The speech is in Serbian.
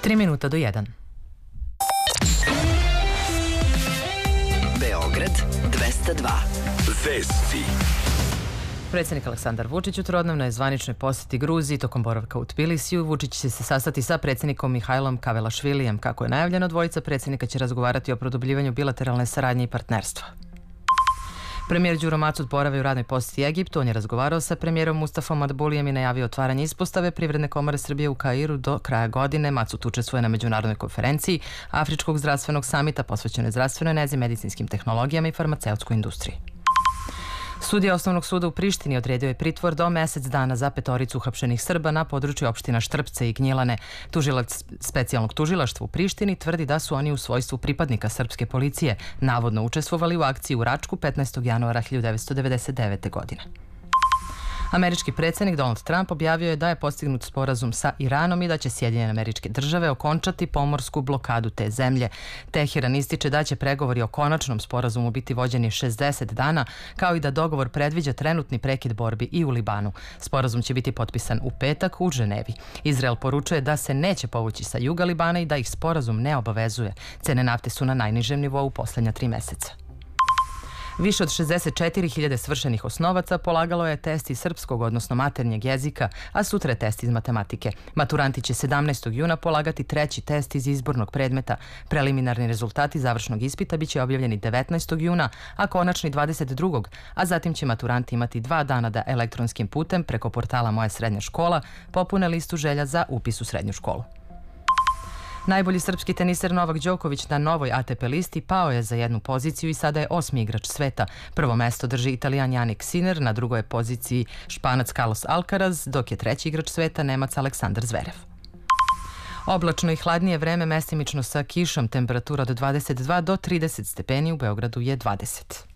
3 minuta do 1. Beograd 202. Vesti. Predsjednik Aleksandar Vučić u trodnevnoj zvaničnoj posjeti Gruziji tokom boravka u Tbilisiju. Vučić će se sastati sa predsjednikom Mihajlom Kavelašvilijem. Kako je najavljeno, dvojica predsjednika će razgovarati o produbljivanju bilateralne saradnje i partnerstva. Premijer Đuro Macud boravi u radnoj posjeti Egiptu. On je razgovarao sa premijerom Mustafom Madbulijem i najavio otvaranje ispostave Privredne komore Srbije u Kairu do kraja godine. Macud učestvuje na međunarodnoj konferenciji Afričkog zdravstvenog samita posvećenoj zdravstvenoj nezi, medicinskim tehnologijama i farmaceutskoj industriji. Sudija Osnovnog suda u Prištini odredio je pritvor do mesec dana za 5 uhapšenih Srba na području opština Štrpce i Gnjilane. Tužilac specijalnog tužilaštva u Prištini tvrdi da su oni u svojstvu pripadnika srpske policije navodno učestvovali u akciji u Račku 15. januara 1999. godine. Američki predsjednik Donald Trump objavio je da je postignut sporazum sa Iranom i da će Sjedinjene Američke Države okončati pomorsku blokadu te zemlje. Teheran ističe da će pregovori o konačnom sporazumu biti vođeni 60 dana, kao i da dogovor predviđa trenutni prekid borbi i u Libanu. Sporazum će biti potpisan u petak u Ženevi. Izrael poručuje da se neće povući sa juga Libana i da ih sporazum ne obavezuje. Cene nafte su na najnižem nivou u posljednja 3 meseca. Više od 64.000 svršenih osnovaca polagalo je test iz srpskog, odnosno maternjeg jezika, a sutra je test iz matematike. Maturanti će 17. juna polagati treći test iz izbornog predmeta. Preliminarni rezultati završnog ispita biće objavljeni 19. juna, a konačni 22. A zatim će maturanti imati 2 dana da elektronskim putem preko portala Moja srednja škola popune listu želja za upis u srednju školu. Najbolji srpski teniser Novak Đoković na novoj ATP listi pao je za 1 poziciju i sada je 8. igrač sveta. Prvo mesto drži Italijan Jannik Sinner, na drugoj poziciji Španac Carlos Alcaraz, dok je 3. igrač sveta Nemac Aleksandar Zverev. Oblačno i hladnije vreme, mestimično sa kišom, temperatura od 22 do 30 stepeni, u Beogradu je 20.